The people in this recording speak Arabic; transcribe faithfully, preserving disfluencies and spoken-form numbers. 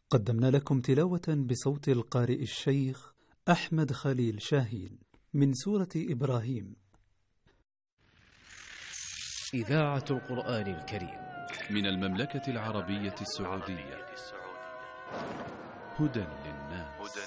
قدمنا لكم تلاوة بصوت القارئ الشيخ أحمد خليل شاهين من سورة إبراهيم. إذاعة القرآن الكريم من المملكة العربية السعودية. هدى